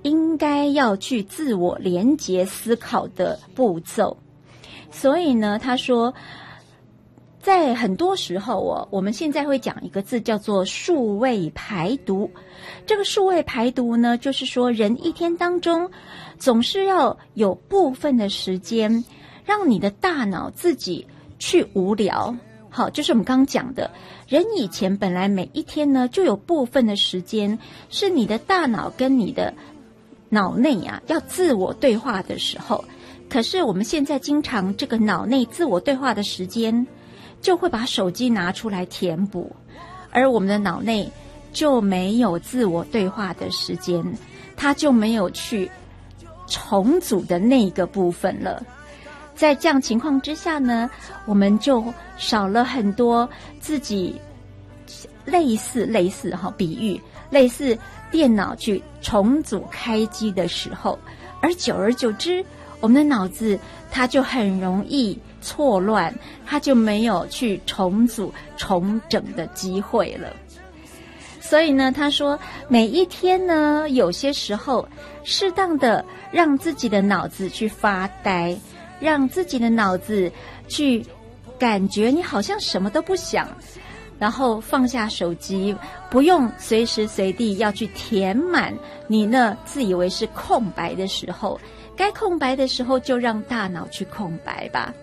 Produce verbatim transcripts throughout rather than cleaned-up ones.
应该要去自我连结思考的步骤。所以呢，他说在很多时候哦，我们现在会讲一个字叫做数位排毒。这个数位排毒呢，就是说人一天当中总是要有部分的时间让你的大脑自己去无聊。好，就是我们刚刚讲的，人以前本来每一天呢就有部分的时间是你的大脑跟你的脑内啊要自我对话的时候，可是我们现在经常这个脑内自我对话的时间就会把手机拿出来填补，而我们的脑内就没有自我对话的时间，它就没有去重组的那个部分了。在这样情况之下呢，我们就少了很多自己类似类似哈比喻类似电脑去重组开机的时候，而久而久之，我们的脑子它就很容易错乱，它就没有去重组重整的机会了。所以呢，他说每一天呢，有些时候适当的让自己的脑子去发呆，让自己的脑子去感觉你好像什么都不想，然后放下手机，不用随时随地要去填满你那自以为是空白的时候，该空白的时候就让大脑去空白吧。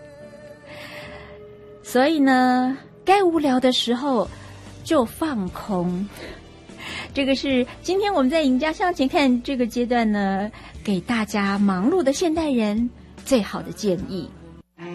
所以呢，该无聊的时候就放空。这个是今天我们在赢家向前看这个阶段呢，给大家忙碌的现代人最好的建议。